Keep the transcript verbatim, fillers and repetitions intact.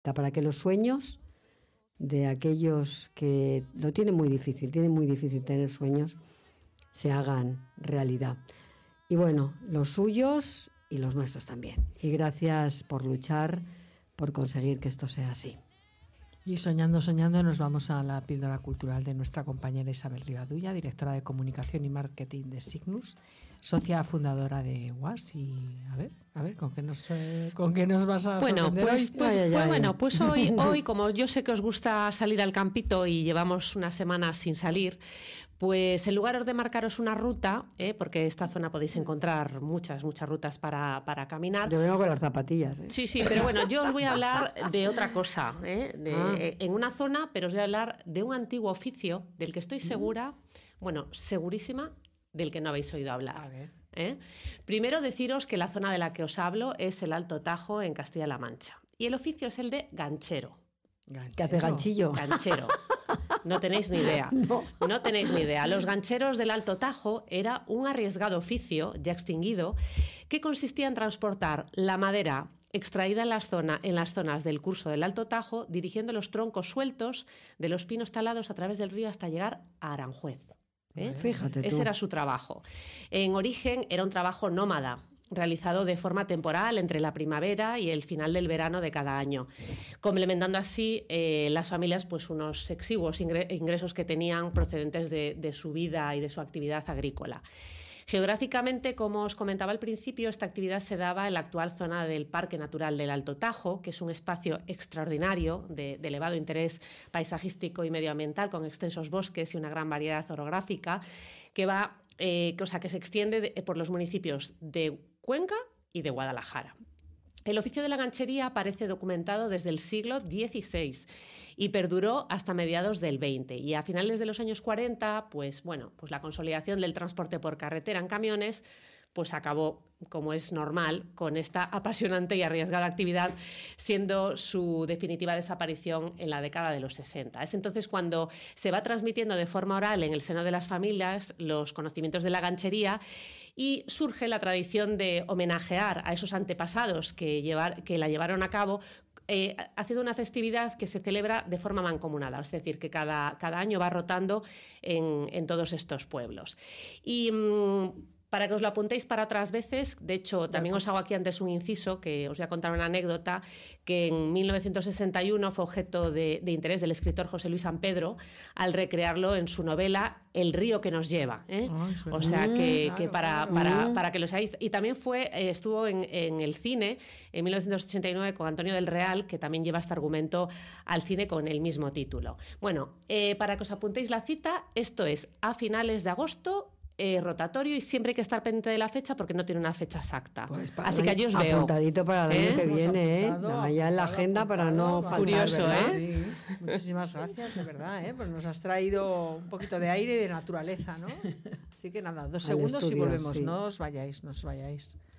para que los sueños de aquellos que lo tienen muy difícil, tienen muy difícil tener sueños, se hagan realidad. Y bueno, los suyos y los nuestros también. Y gracias por luchar, por conseguir que esto sea así. Y soñando, soñando, nos vamos a la píldora cultural de nuestra compañera Isabel Rivadulla, directora de Comunicación y Marketing de Signus, socia fundadora de U A S. Y a ver, a ver, ¿con qué nos, eh, con qué nos vas a bueno, sorprender pues, hoy? Pues, ay, ay, pues ay. bueno, pues hoy, hoy, como yo sé que os gusta salir al campito y llevamos unas semanas sin salir, pues en lugar de marcaros una ruta, ¿eh? porque esta zona podéis encontrar muchas, muchas rutas para, para caminar. Yo vengo con las zapatillas. ¿eh? Sí, sí, pero bueno, yo os voy a hablar de otra cosa, ¿eh? de, Ah. en una zona, pero os voy a hablar de un antiguo oficio del que estoy segura, bueno, segurísima, del que no habéis oído hablar. A ver. ¿eh? Primero deciros que la zona de la que os hablo es el Alto Tajo en Castilla-La Mancha y el oficio es el de ganchero. Ganchero. ¿Qué hace ganchillo? Ganchero. No tenéis ni idea. No. No tenéis ni idea. Los gancheros del Alto Tajo era un arriesgado oficio, ya extinguido, que consistía en transportar la madera extraída en las, zona, en las zonas del curso del Alto Tajo, dirigiendo los troncos sueltos de los pinos talados a través del río hasta llegar a Aranjuez. ¿eh? Fíjate tú. Ese era su trabajo. En origen era un trabajo nómada, realizado de forma temporal entre la primavera y el final del verano de cada año, complementando así eh, las familias pues unos exiguos ingresos que tenían procedentes de, de su vida y de su actividad agrícola. Geográficamente, como os comentaba al principio, esta actividad se daba en la actual zona del Parque Natural del Alto Tajo, que es un espacio extraordinario de, de elevado interés paisajístico y medioambiental, con extensos bosques y una gran variedad orográfica, que va Eh, cosa que se extiende de, por los municipios de Cuenca y de Guadalajara. El oficio de la ganchería aparece documentado desde el siglo dieciséis y perduró hasta mediados del veinte. Y a finales de los años cuarenta, pues bueno, pues la consolidación del transporte por carretera en camiones pues acabó, como es normal, con esta apasionante y arriesgada actividad, siendo su definitiva desaparición en la década de los sesenta. Es entonces cuando se va transmitiendo de forma oral en el seno de las familias los conocimientos de la ganchería y surge la tradición de homenajear a esos antepasados que, llevar, que la llevaron a cabo, Eh, haciendo una festividad que se celebra de forma mancomunada, es decir, que cada, cada año va rotando en, en todos estos pueblos. Y mmm, para que os lo apuntéis para otras veces, de hecho, también os hago aquí antes un inciso, que os voy a contar una anécdota, que en mil novecientos sesenta y uno fue objeto de, de interés del escritor José Luis San Pedro al recrearlo en su novela El río que nos lleva. ¿eh? Oh, o sea, que, claro, que para, claro. para, para que lo seáis. Y también fue, eh, estuvo en, en el cine en mil novecientos ochenta y nueve con Antonio del Real, que también lleva este argumento al cine con el mismo título. Bueno, eh, para que os apuntéis la cita, esto es a finales de agosto, Eh, rotatorio, y siempre hay que estar pendiente de la fecha porque no tiene una fecha exacta. Pues así que allí os veo. Apuntadito para el ¿Eh? año que Hemos viene, ¿eh? apuntado, Allá en la apuntado, agenda para no apuntado, faltar. Curioso, ¿verdad? ¿eh? Sí. Muchísimas gracias, de verdad, ¿eh? Pues nos has traído un poquito de aire y de naturaleza, ¿no? Así que nada, dos Al segundos y estudio, volvemos. sí. No os vayáis, no os vayáis.